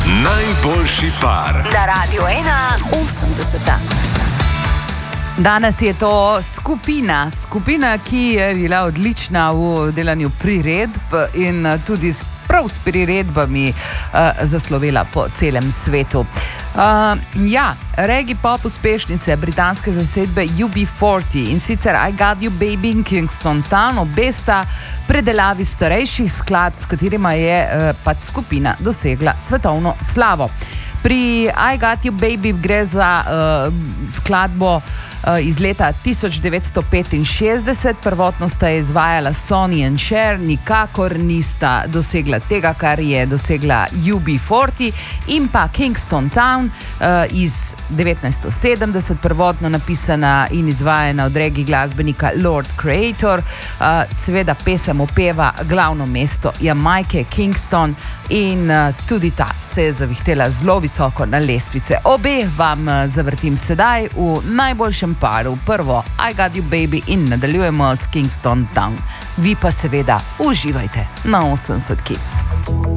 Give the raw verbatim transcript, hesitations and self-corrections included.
Najboljši par na Radiu ena osemdeseta. Danes je to skupina, skupina, ki je bila odlična v delanju priredb in tudi prav s priredbami uh, zaslovela po celem svetu. Uh, ja, reggae pop uspešnice britanske zasedbe U B štirideset in sicer I Got You Baby in Kingston Town, obe sta predelavi starejših skladb, s katerima je uh, pač skupina dosegla svetovno slavo. Pri I Got You Baby gre za uh, skladbo uh, iz leta tisoč devetsto petinšestdeset. Prvotno sta izvajala Sonny and Cher, nikakor nista dosegla tega, kar je dosegla U B štirideset, in pa Kingston Town uh, iz devetnajststo sedemdeset, prvotno napisana in izvajana od reggae glasbenika Lord Creator. Uh, seveda pesem opeva glavno mesto Jamajke, Kingston, in uh, tudi ta se je zavihtela zelo visoko na lestvice. Obe vam uh, zavrtim sedaj v najboljšem paru. Prvo I Got You Baby in nadaljujemo s Kingston Town. Vi pa seveda uživajte na osemdesetki.